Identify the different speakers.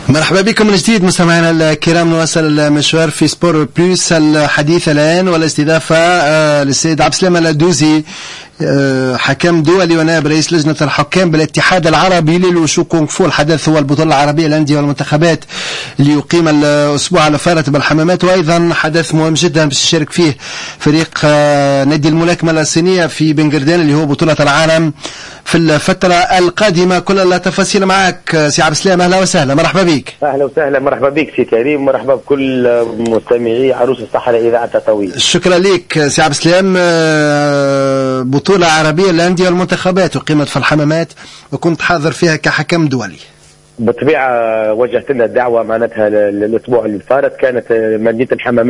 Speaker 1: مرحبا بكم من جديد مستمعينا الكرام. نواصل المشوار في سبور بلوس. الحديث الآن والاستضافة للسيد عبد السلام الدوزي، حكم دولي ونائب رئيس لجنة الحكام بالاتحاد العربي للوشو كونغ فو. الحدث هو البطولة العربية للأندية والمنتخبات اللي يقيم الأسبوع على فارة بالحمامات، وأيضا حدث مهم جدا باش يشارك فيه فريق نادي الملاكمة الصينية في بنغردان اللي هو بطولة العالم في الفترة القادمة. كل التفاصيل معك سي عبد السلام، أهلا وسهلا، مرحبا بك.
Speaker 2: أهلا وسهلا، مرحبا بك سي كريم، مرحبا بكل مستمعي عروس الصحراء إذاعة تطاويل.
Speaker 1: شكرا لك سي عبد السلام. بطولة عربية للأندية والمنتخبات أقيمت في الحمامات وكنت حاضر فيها كحكم دولي.
Speaker 2: بالطبيعة وجهت لنا الدعوة معناتها الأسبوع اللي فات، كانت مدينة الحمامات